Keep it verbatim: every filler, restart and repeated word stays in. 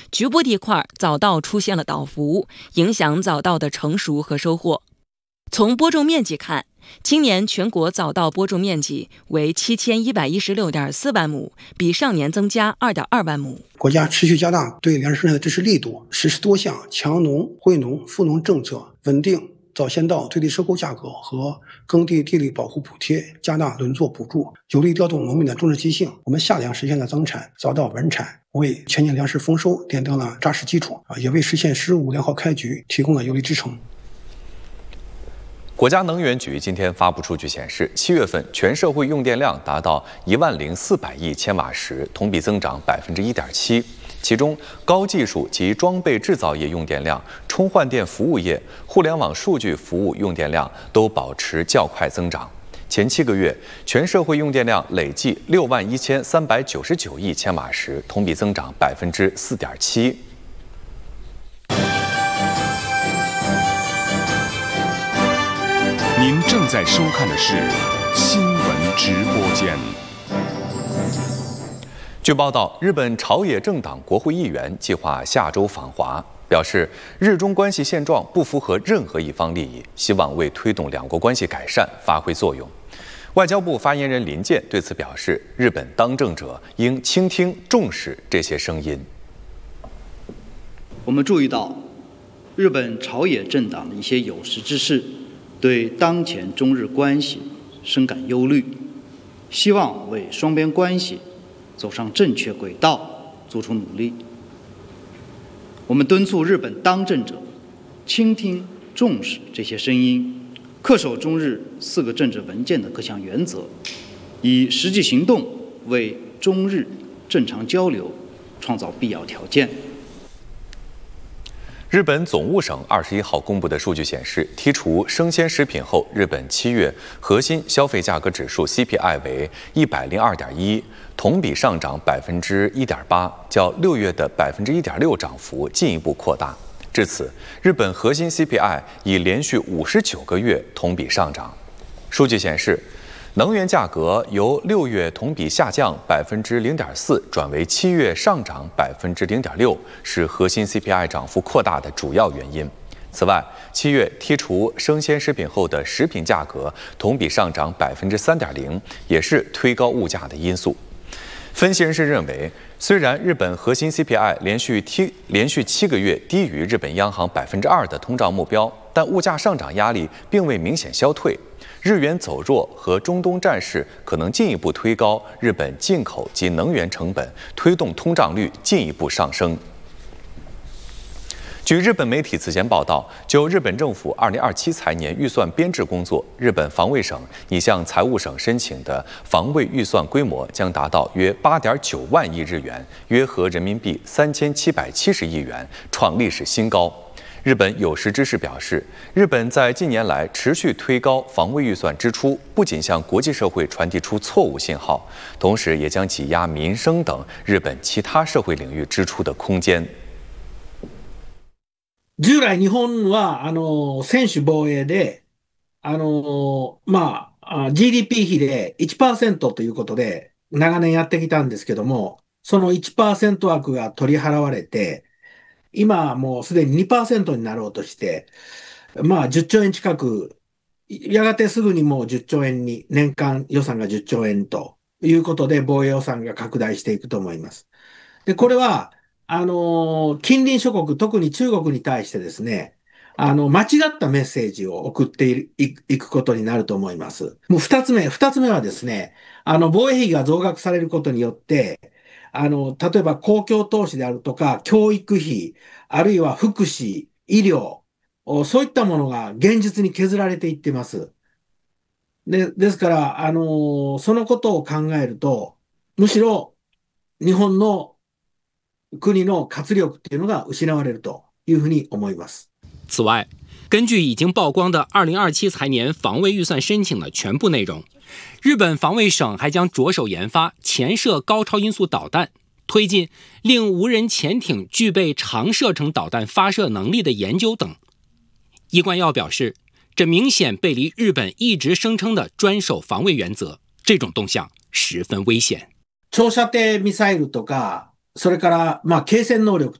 局部地块早稻出现了倒伏，影响早稻的成熟和收获。从播种面积看，今年全国早稻播种面积为七千一百一十六点四万亩，比上年增加二点二万亩。 国家持续加大对粮食生产的支持力度，实施多项强农、惠农、富农政策，稳定早先稻最低收购价格和耕地地力保护补贴，加大轮作补助，有力调动农民的种植积性。我们夏粮实现了增产，早稻稳产，为全年粮食丰收奠定了扎实基础，也为实现“十五”良好开局提供了有力支撑。 国家能源局今天发布数据显示，七月份全社会用电量达到一万零四百亿千瓦时，同比增长百分之一点七。其中，高技术及装备制造业用电量、充换电服务业、互联网数据服务用电量都保持较快增长。前七个月，全社会用电量累计六万一千三百九十九亿千瓦时，同比增长百分之四点七。 您正在收看的是新闻直播间。 据报道，日本朝野政党国会议员计划下周访华，表示日中关系现状不符合任何一方利益，希望为推动两国关系改善发挥作用。外交部发言人林健对此表示，日本当政者应倾听重视这些声音。 我们注意到，日本朝野政党的一些有识之士对当前中日关系深感忧虑，希望为双边关系走上正确轨道做出努力。我们敦促日本当政者倾听重视这些声音，恪守中日四个政治文件的各项原则，以实际行动为中日正常交流创造必要条件。 日本总务省二十一号公布的数据显示，剔除生鲜食品后，日本七月核心消费价格指数 C P I 为一百零二点一，同比上涨百分之一点八，较六月的百分之一点六涨幅进一步扩大。至此，日本核心 C P I 已连续五十九个月同比上涨。数据显示，能源价格由六月同比下降百分之零点四，转为七月上涨百分之零点六，是核心 C P I 涨幅扩大的主要原因。此外，七月剔除生鲜食品后的食品价格同比上涨百分之三点零，也是推高物价的因素。分析人士认为，虽然日本核心 C P I 连续七连续七个月低于日本央行百分之二的通胀目标，但物价上涨压力并未明显消退。日元走弱和中东战事可能进一步推高日本进口及能源成本，推动通胀率进一步上升。据日本媒体此前报道，就日本政府二零二七财年预算编制工作，日本防卫省拟向财务省申请的防卫预算规模将达到约八点九万亿日元，约合人民币三千七百七十亿元，创历史新高。日本有识之士表示，日本在近年来持续推高防卫预算支出，不仅向国际社会传递出错误信号，同时也将挤压民生等日本其他社会领域支出的空间。 従来日本はあの専守防衛であのまあ ジーディーピー 比で いちパーセント ということで長年やってきたんですけども、その いちパーセント 枠が取り払われて、今もうすでに にパーセント になろうとして、まあじゅっちょうえん近く、やがてすぐにもうじゅっちょうえんに、年間予算がじゅっちょうえんということで防衛予算が拡大していくと思います。で、これは、あの、近隣諸国、特に中国に対してですね、あの、間違ったメッセージを送っていくことになると思います。もう二つ目、二つ目はですね、あの、防衛費が増額されることによって、あの、例えば公共投資であるとか、教育費、あるいは福祉、医療、そういったものが現実に削られていってます。で、ですから、あの、そのことを考えると、むしろ日本の国の活力っていうのが失われるというふうに思います。 此外，根据已经曝光的二零二七财年防卫预算申请的全部内容，日本防卫省还将着手研发潜射高超音速导弹，推进令无人潜艇具备长射程导弹发射能力的研究等。伊冠耀表示，这明显背离日本一直声称的专守防卫原则，这种动向十分危险。 長射程ミサイルとか、それからまあ継戦能力